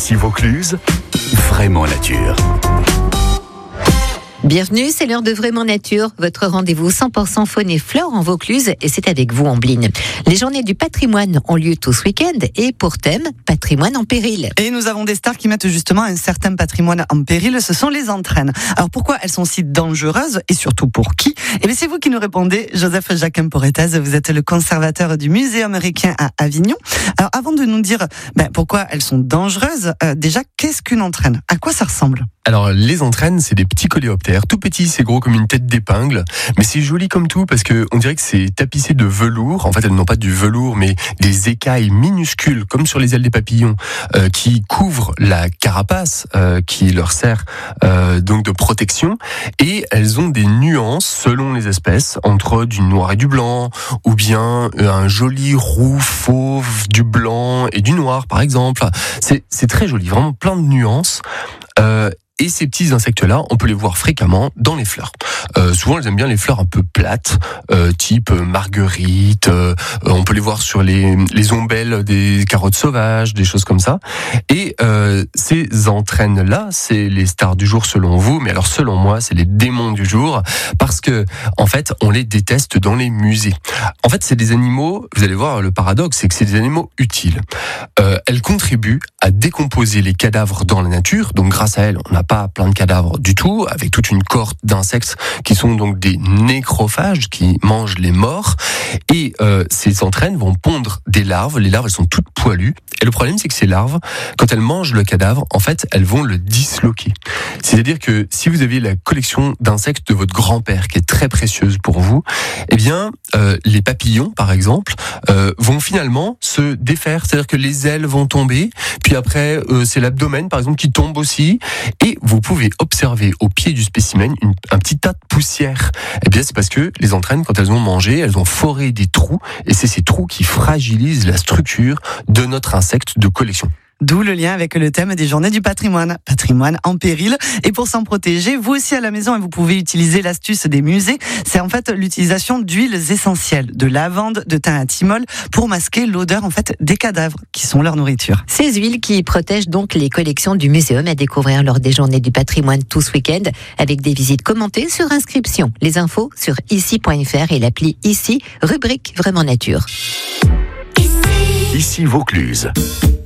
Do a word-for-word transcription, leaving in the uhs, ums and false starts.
Ici Vaucluse, vraiment nature. Bienvenue, c'est l'heure de Vraiment Nature, votre rendez-vous cent pour cent faune et flore en Vaucluse, et c'est avec vous, Ambline. Les journées du patrimoine ont lieu tout ce week-end, et pour thème, patrimoine en péril. Et nous avons des stars qui mettent justement un certain patrimoine en péril, ce sont les entraînes. Alors pourquoi elles sont si dangereuses, et surtout pour qui ? Eh bien c'est vous qui nous répondez, Joseph Jacquin-Porretaz, vous êtes le conservateur du Muséum Riquin à Avignon. Alors avant de nous dire ben, pourquoi elles sont dangereuses, euh, déjà, qu'est-ce qu'une entraîne ? À quoi ça ressemble ? Alors, les entraînes, c'est des petits coléoptères. Tout petits, c'est gros comme une tête d'épingle. Mais c'est joli comme tout parce que on dirait que c'est tapissé de velours. En fait, elles n'ont pas du velours, mais des écailles minuscules, comme sur les ailes des papillons, euh, qui couvrent la carapace, euh, qui leur sert euh, donc de protection. Et elles ont des nuances selon les espèces, entre du noir et du blanc, ou bien un joli roux fauve, du blanc et du noir, par exemple. C'est, c'est très joli, vraiment plein de nuances. Euh, Et ces petits insectes-là, on peut les voir fréquemment dans les fleurs. Euh, souvent, elles aiment bien les fleurs un peu plates, euh, type marguerite. Euh, on peut les voir sur les, les ombelles des carottes sauvages, des choses comme ça. Et euh, ces entraînes-là, c'est les stars du jour selon vous, mais alors selon moi, c'est les démons du jour, parce que en fait, on les déteste dans les musées. En fait, c'est des animaux. Vous allez voir, le paradoxe, c'est que c'est des animaux utiles. Euh, elles contribuent à décomposer les cadavres dans la nature. Donc, grâce à elles, on n'a pas plein de cadavres du tout, avec toute une cohorte d'insectes qui sont donc des nécrophages, qui mangent les morts. Et euh, ces entraînes vont pondre des larves. Les larves, elles sont toutes poilues. Et le problème, c'est que ces larves, quand elles mangent le cadavre, en fait, elles vont le disloquer. C'est-à-dire que si vous avez la collection d'insectes de votre grand-père, qui est très précieuse pour vous, eh bien, euh, les papillons, par exemple, euh, vont finalement se défaire. C'est-à-dire que les ailes vont tomber, puis après, euh, c'est l'abdomen, par exemple, qui tombe aussi. Et vous pouvez observer au pied du spécimen une, un petit tas de poussière. Eh bien, c'est parce que les entraînes, quand elles ont mangé, elles ont foré des trous, et c'est ces trous qui fragilisent la structure de notre insecte de collection. D'où le lien avec le thème des journées du patrimoine. Patrimoine en péril. Et pour s'en protéger, vous aussi à la maison, vous pouvez utiliser l'astuce des musées. C'est en fait l'utilisation d'huiles essentielles, de lavande, de thym à thymol, pour masquer l'odeur en fait des cadavres qui sont leur nourriture. Ces huiles qui protègent donc les collections du muséum à découvrir lors des journées du patrimoine tout ce week-end, avec des visites commentées sur inscription. Les infos sur ici point f r et l'appli Ici, rubrique Vraiment Nature. Ici Vaucluse.